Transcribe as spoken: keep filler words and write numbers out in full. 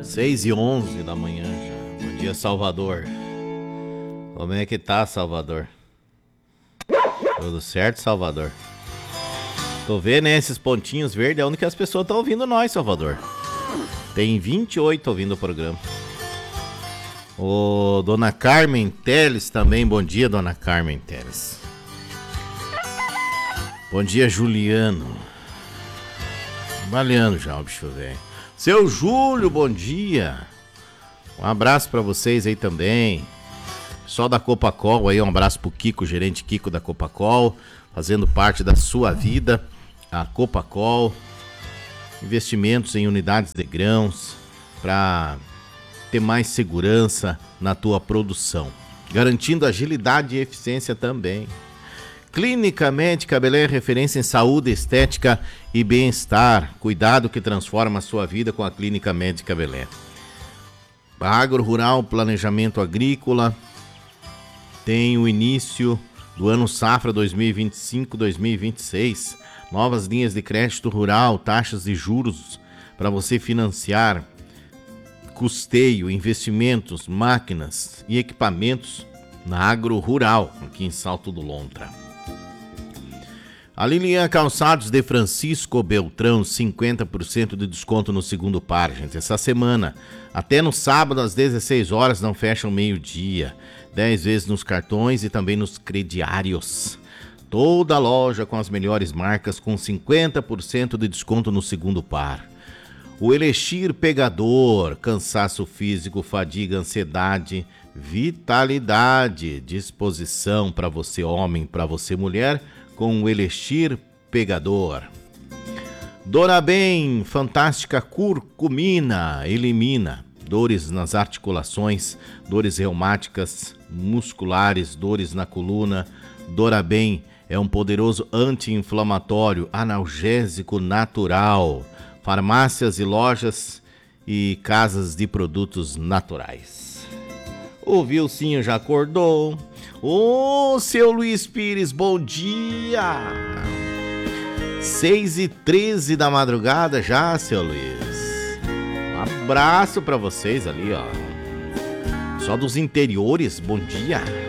seis e onze da manhã já. Bom dia, Salvador. Como é que tá, Salvador? Tudo certo, Salvador? Tô vendo, né, esses pontinhos verdes, é onde que as pessoas estão ouvindo nós, Salvador. Tem vinte e oito ouvindo o programa. Ô, Dona Carmen Teles também, bom dia, Dona Carmen Teles. Bom dia, Juliano. Valendo já, o bicho velho. Seu Júlio, bom dia. Um abraço pra vocês aí também. Só da Copacol aí, um abraço pro Kiko, gerente Kiko da Copacol, fazendo parte da sua vida. A Copacol, investimentos em unidades de grãos para ter mais segurança na tua produção, garantindo agilidade e eficiência também. Clínica Médica Belém, referência em saúde, estética e bem-estar. Cuidado que transforma a sua vida com a Clínica Médica Belém. Agro Rural, planejamento agrícola, tem o início do ano safra dois mil e vinte e cinco, dois mil e vinte e seis. Novas linhas de crédito rural, taxas de juros para você financiar, custeio, investimentos, máquinas e equipamentos na Agro Rural, aqui em Salto do Lontra. A Lilian Calçados de Francisco Beltrão, cinquenta por cento de desconto no segundo par, gente, essa semana. Até no sábado, às dezesseis horas, não fecham meio-dia. dez vezes nos cartões e também nos crediários. Toda loja com as melhores marcas, com cinquenta por cento de desconto no segundo par. O Elixir Pegador, cansaço físico, fadiga, ansiedade, vitalidade, disposição para você homem, para você mulher, com o Elixir Pegador. Dona Bem, fantástica curcumina, elimina dores nas articulações, dores reumáticas, musculares, dores na coluna. Dora Bem é um poderoso anti-inflamatório, analgésico natural. Farmácias e lojas e casas de produtos naturais. O Vilcinho já acordou. Ô, seu Luiz Pires, bom dia! seis e treze da madrugada já, seu Luiz. Um abraço pra vocês ali, ó. Só dos interiores, bom dia.